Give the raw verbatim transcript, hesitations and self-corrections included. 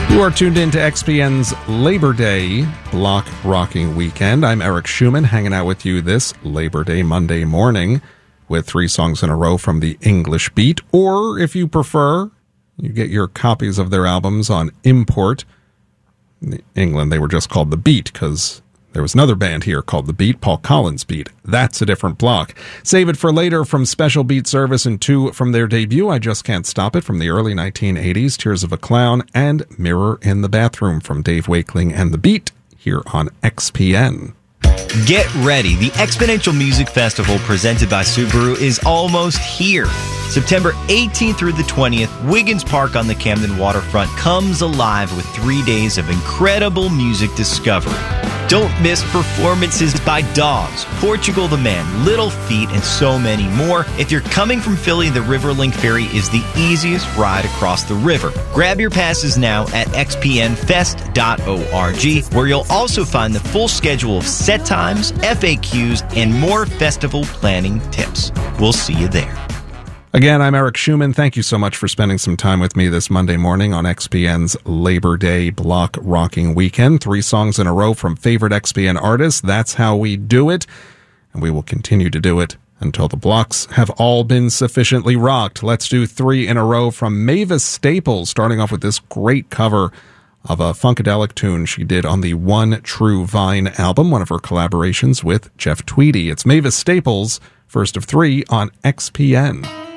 You are tuned in to X P N's Labor Day Block Rocking Weekend. I'm Eric Schumann, hanging out with you this Labor Day Monday morning with three songs in a row from the English Beat. Or, if you prefer, you get your copies of their albums on import. In England, they were just called The Beat because there was another band here called The Beat, Paul Collins Beat. That's a different block. Save it for later from Special Beat Service and two from their debut, I Just Can't Stop It, from the early nineteen eighties, Tears of a Clown, and Mirror in the Bathroom from Dave Wakeling and The Beat here on X P N. Get ready. The Exponential Music Festival presented by Subaru is almost here. September eighteenth through the twentieth, Wiggins Park on the Camden waterfront comes alive with three days of incredible music discovery. Don't miss performances by Dogs, Portugal the Man, Little Feat, and so many more. If you're coming from Philly, the Riverlink Ferry is the easiest ride across the river. Grab your passes now at x p n fest dot org, where you'll also find the full schedule of set times, F A Qs, and more festival planning tips. We'll see you there. Again, I'm Eric Schumann. Thank you so much for spending some time with me this Monday morning on X P N's Labor Day Block Rocking Weekend. Three songs in a row from favorite X P N artists. That's how we do it, and we will continue to do it until the blocks have all been sufficiently rocked. Let's do three in a row from Mavis Staples, starting off with this great cover of a funkadelic tune she did on the One True Vine album, one of her collaborations with Jeff Tweedy. It's Mavis Staples, first of three on X P N.